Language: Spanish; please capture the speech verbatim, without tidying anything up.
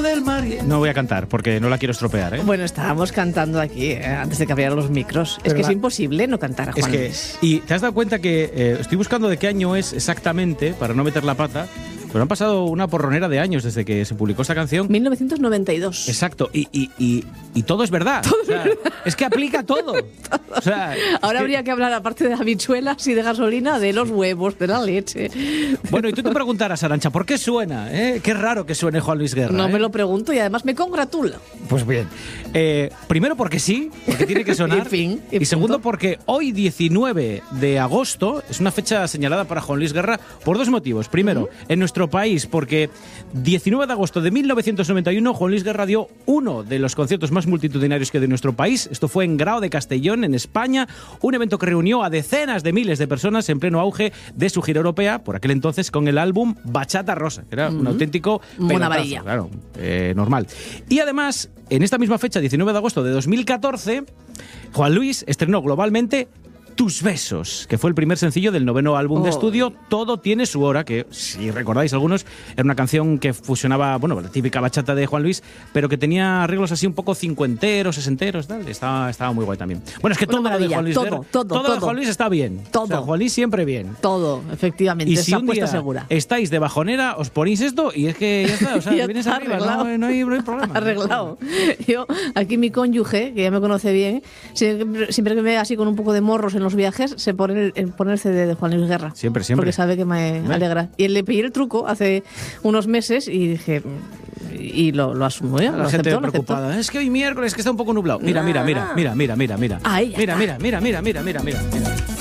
del mar. No voy a cantar porque no la quiero estropear, ¿eh? Bueno, estábamos cantando aquí eh, antes de que abrieran los micros. Pero es que la... es imposible no cantar a Juan es que, Luis. Y te has dado cuenta que eh, estoy buscando de qué año es exactamente para no meter la pata. Pero han pasado una porronera de años desde que se publicó esta canción. mil novecientos noventa y dos. Exacto, y, y, y, y todo es verdad. Todo o sea, es verdad. Es que aplica todo. O sea, Ahora es habría que... que hablar, aparte de habichuelas y de gasolina, de los huevos, de la leche. Bueno, y tú te preguntarás, Arantxa, ¿por qué suena? ¿Eh? Qué raro que suene Juan Luis Guerra. No ¿eh? me lo pregunto y además me congratulo. Pues bien. Eh, primero porque sí, porque tiene que sonar. En fin, y y segundo punto. porque hoy, diecinueve de agosto, es una fecha señalada para Juan Luis Guerra por dos motivos. Primero, uh-huh. en nuestro país, porque diecinueve de agosto de mil novecientos noventa y uno, Juan Luis Guerra dio uno de los conciertos más multitudinarios que de nuestro país. Esto fue en Grao de Castellón, en España, un evento que reunió a decenas de miles de personas en pleno auge de su gira europea, por aquel entonces con el álbum Bachata Rosa, que era uh-huh. un auténtico pelotazo, claro, eh, normal. Y además, en esta misma fecha, diecinueve de agosto de dos mil catorce, Juan Luis estrenó globalmente Tus besos, que fue el primer sencillo del noveno álbum oh. de estudio, Todo tiene su hora, que, si recordáis algunos, era una canción que fusionaba, bueno, la típica bachata de Juan Luis, pero que tenía arreglos así un poco cincuenteros, sesenteros, tal. Estaba, estaba muy guay también. Bueno, es que todo lo de Juan Luis todo, Guerra, todo, todo, todo lo de Juan Luis está bien. Todo. O sea, Juan Luis siempre bien. Todo, efectivamente, y esa si un apuesta día segura. estáis de bajonera, os ponéis esto y es que ya está, o sea, ya vienes está arriba, arreglado. no, no, hay, no hay problema. Arreglado. Yo, aquí mi cónyuge, que ya me conoce bien, siempre, siempre que me ve así con un poco de morros en los viajes, se pone el, el, pone el C D de Juan Luis Guerra. Siempre, siempre. Porque sabe que me ¿Eh? alegra. Y le pedí el truco hace unos meses y dije... Y lo, lo asumo, ¿eh? La lo gente aceptó, preocupada. lo Es que hoy miércoles que está un poco nublado. Mira, mira, mira, mira, mira, mira, mira. Ahí Mira, está. mira, mira, mira, mira, mira, mira, mira.